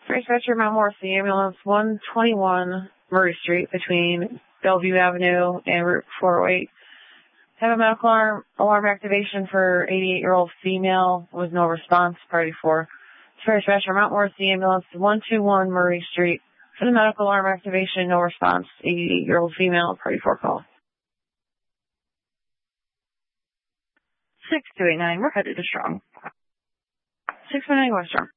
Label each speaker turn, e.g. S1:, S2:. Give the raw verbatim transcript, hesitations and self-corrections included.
S1: Dispatcher Mount Morrissey ambulance one twenty-one Murray Street between Bellevue Avenue and Route four oh eight. Have a medical alarm, alarm activation for eighty-eight-year-old female with no response. Priority four. Dispatcher Mount Morrissey ambulance one twenty-one Murray Street. For the medical alarm activation, no response. eighty-eight-year-old female. Priority four call. six two eight nine, we're headed to Strong. six one nine West Strong.